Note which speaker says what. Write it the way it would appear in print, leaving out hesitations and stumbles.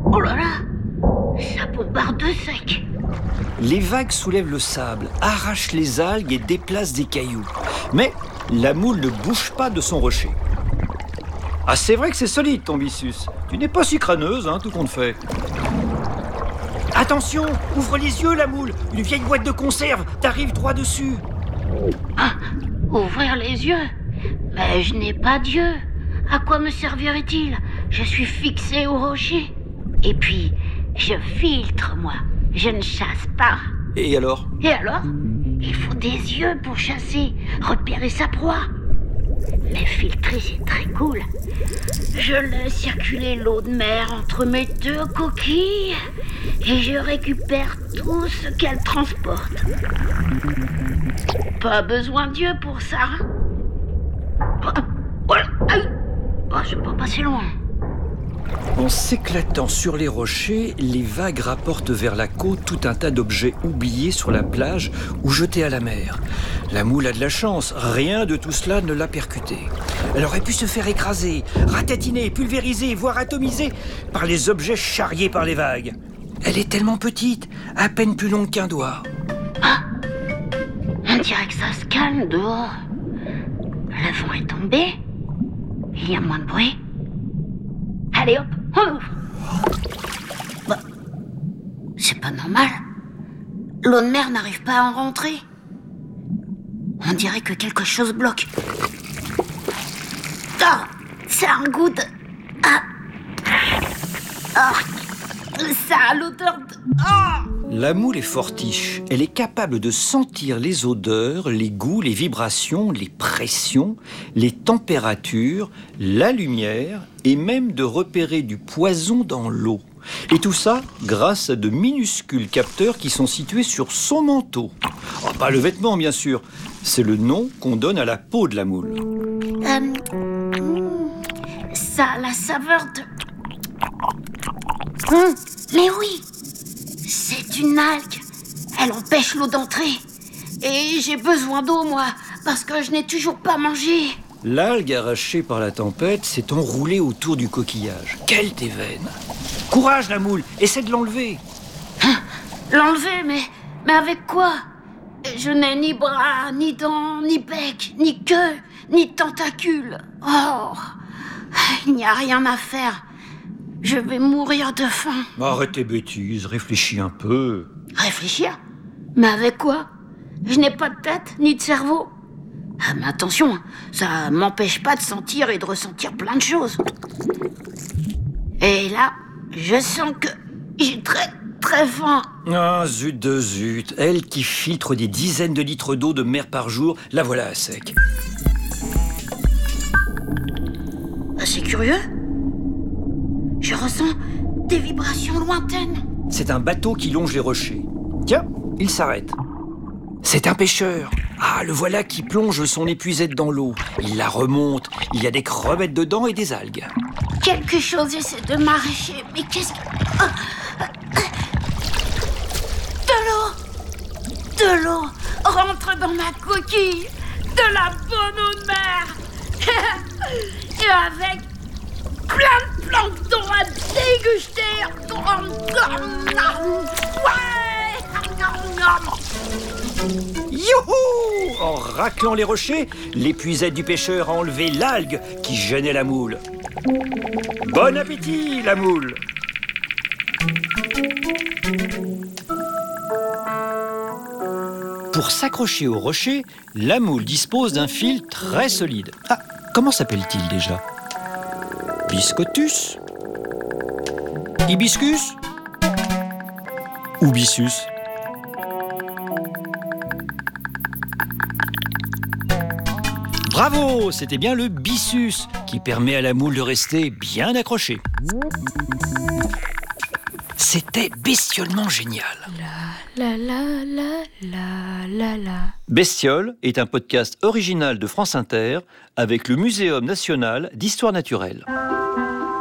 Speaker 1: Oh là là, ça bombarde sec.
Speaker 2: Les vagues soulèvent le sable, arrachent les algues et déplacent des cailloux. Mais la moule ne bouge pas de son rocher. Ah, c'est vrai que c'est solide ton byssus. Tu n'es pas si crâneuse, tout compte fait. Attention, ouvre les yeux la moule. Une vieille boîte de conserve t'arrive droit dessus.
Speaker 1: Ah, ouvrir les yeux? Mais je n'ai pas d'yeux. À quoi me servirait-il? Je suis fixé au rocher. Et puis, je filtre, moi. Je ne chasse pas.
Speaker 2: Et alors?
Speaker 1: Et alors? Il faut des yeux pour chasser, repérer sa proie. Mais filtrer, c'est très cool. Je laisse circuler l'eau de mer entre mes deux coquilles et je récupère tout ce qu'elle transporte. Pas besoin d'yeux pour ça. Voilà. Aïe. Oh, je peux pas passer loin.
Speaker 2: En s'éclatant sur les rochers, les vagues rapportent vers la côte tout un tas d'objets oubliés sur la plage ou jetés à la mer. La moule a de la chance, rien de tout cela ne l'a percutée. Elle aurait pu se faire écraser, ratatiner, pulvériser, voire atomiser par les objets charriés par les vagues. Elle est tellement petite, à peine plus longue qu'un doigt.
Speaker 1: Ah, on dirait que ça se calme dehors. Le vent est tombé, il y a moins de bruit. Allez hop, on ouvre. Bah, c'est pas normal. L'eau de mer n'arrive pas à en rentrer. On dirait que quelque chose bloque. Oh, c'est un goût de... ça a l'odeur de...
Speaker 2: La moule est fortiche. Elle est capable de sentir les odeurs, les goûts, les vibrations, les pressions, les températures, la lumière et même de repérer du poison dans l'eau. Et tout ça grâce à de minuscules capteurs qui sont situés sur son manteau. Oh, pas le vêtement, bien sûr. C'est le nom qu'on donne à la peau de la moule.
Speaker 1: Ça a la saveur de... mais oui, c'est une algue. Elle empêche l'eau d'entrer. Et j'ai besoin d'eau, moi, parce que je n'ai toujours pas mangé.
Speaker 2: L'algue arrachée par la tempête s'est enroulée autour du coquillage. Quelle déveine! Courage, la moule, essaie de l'enlever.
Speaker 1: L'enlever, mais avec quoi? Je n'ai ni bras, ni dents, ni bec, ni queue, ni tentacules. Oh, il n'y a rien à faire. Je vais mourir de faim.
Speaker 2: Arrête tes bêtises, réfléchis un peu.
Speaker 1: Réfléchir? Mais avec quoi? Je n'ai pas de tête, ni de cerveau. Ah, mais attention, ça m'empêche pas de sentir et de ressentir plein de choses. Et là, je sens que j'ai très, très faim.
Speaker 2: Ah, zut de zut. Elle qui filtre des dizaines de litres d'eau de mer par jour, la voilà à sec.
Speaker 1: C'est curieux. Je ressens des vibrations lointaines.
Speaker 2: C'est un bateau qui longe les rochers. Tiens, il s'arrête. C'est un pêcheur. Ah, le voilà qui plonge son épuisette dans l'eau. Il la remonte. Il y a des crevettes dedans et des algues.
Speaker 1: Quelque chose essaie de m'arracher. Mais qu'est-ce que... De l'eau! De l'eau rentre dans ma coquille. De la bonne eau de mer. Et avec plein de plancton à déguster.
Speaker 2: Youhou! En raclant les rochers, l'épuisette du pêcheur a enlevé l'algue qui gênait la moule. Bon appétit, la moule! Pour s'accrocher au rocher, la moule dispose d'un fil très solide. Ah, comment s'appelle-t-il déjà? Biscotus? Hibiscus? Ou byssus? Bravo, c'était bien le byssus qui permet à la moule de rester bien accrochée. C'était bestiolement génial.
Speaker 3: La la la la la la.
Speaker 2: Bestiole est un podcast original de France Inter avec le Muséum national d'histoire naturelle.